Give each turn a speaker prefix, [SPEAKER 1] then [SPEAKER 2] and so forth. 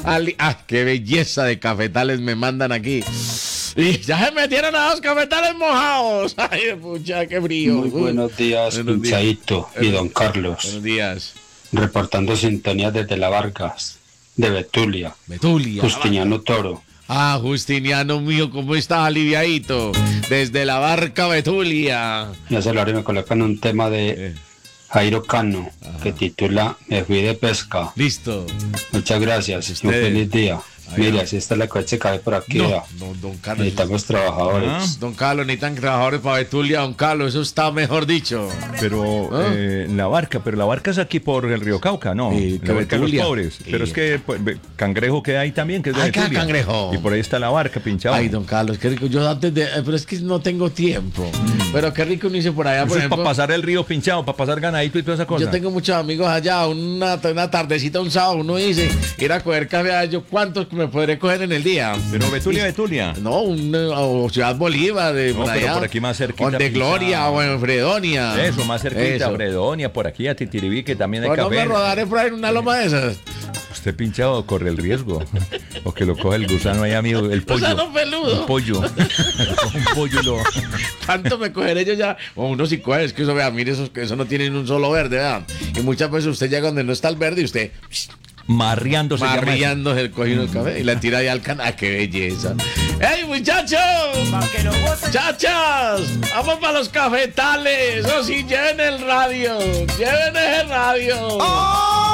[SPEAKER 1] Qué belleza de cafetales me mandan aquí. Y ya se metieron a 2 cafetales mojados. Ay, pucha, qué frío.
[SPEAKER 2] Muy buenos días, Pinchadito y don Carlos.
[SPEAKER 1] Buenos días.
[SPEAKER 2] Reportando sintonía desde La Vargas, de Betulia. Justiniano Toro.
[SPEAKER 1] Justiniano mío, ¿cómo estás, aliviadito? Desde la barca Betulia.
[SPEAKER 2] Ya se lo haré, me colocan un tema de Jairo Cano, que titula Me fui de pesca.
[SPEAKER 1] Listo.
[SPEAKER 2] Muchas gracias, un feliz día. Mira, así está la coche cae por aquí.
[SPEAKER 1] No, don Carlos.
[SPEAKER 2] Necesitamos trabajadores.
[SPEAKER 1] Don Carlos, necesitan trabajadores para Betulia, don Carlos, eso está mejor dicho.
[SPEAKER 3] Pero la barca, es aquí por el río Cauca, ¿no? La barca de los pobres.
[SPEAKER 1] Sí.
[SPEAKER 3] Pero es que Cangrejo queda ahí también, que es de Betulia.
[SPEAKER 1] Cangrejo.
[SPEAKER 3] Y por ahí está la barca, pinchado.
[SPEAKER 1] Ay, don Carlos, qué rico. Yo antes de... Pero es que no tengo tiempo. Pero qué rico uno hice por allá, por
[SPEAKER 3] Eso es
[SPEAKER 1] ejemplo.
[SPEAKER 3] para pasar el río pinchado, para pasar ganadito y toda esa cosa.
[SPEAKER 1] Yo tengo muchos amigos allá, una tardecita, un sábado, uno dice, ir a coger café allá, yo cuántos me podré coger en el día.
[SPEAKER 3] Pero Betulia.
[SPEAKER 1] No, o Ciudad Bolívar, por allá.
[SPEAKER 3] Pero por aquí más cerquita.
[SPEAKER 1] O de Gloria, o en Fredonia.
[SPEAKER 3] Eso, más cerquita, Fredonia, por aquí a Titiribí, que también hay
[SPEAKER 1] café.
[SPEAKER 3] café.
[SPEAKER 1] No me rodaré por ahí en una loma de esas.
[SPEAKER 3] Usted pinchado corre el riesgo. O que lo coge el gusano ahí, amigo, el pollo.
[SPEAKER 1] Gusano peludo.
[SPEAKER 3] Un pollo. Un pollo lo...
[SPEAKER 1] ¿Cuánto me cogeré yo ya? O uno si coge, es que eso, vea, mire, eso no tienen un solo verde, ¿verdad? Y muchas veces usted llega donde no está el verde y usted...
[SPEAKER 3] Marriándose
[SPEAKER 1] el cogido del café y la tira ahí al canal. ¡Qué belleza! ¡Ey, muchachos! ¡Muchachas! ¡Vamos para los cafetales! ¡O sí, lleven el radio! ¡Lleven el radio!